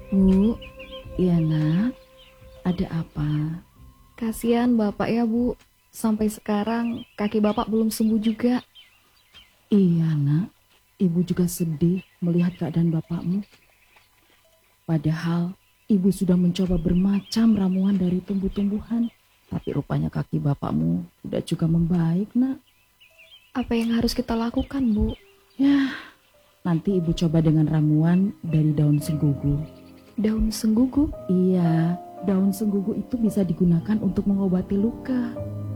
Bu, iya nak, ada apa? Kasihan Bapak ya Bu, sampai sekarang kaki Bapak belum sembuh juga. Iya nak, ibu juga sedih melihat keadaan bapakmu. Padahal ibu sudah mencoba bermacam ramuan dari tumbuh-tumbuhan. Tapi rupanya kaki bapakmu tidak juga membaik nak. Apa yang harus kita lakukan Bu? Ya, nanti ibu coba dengan ramuan dari daun senggugu. Daun senggugu? Iya, daun senggugu itu bisa digunakan untuk mengobati luka.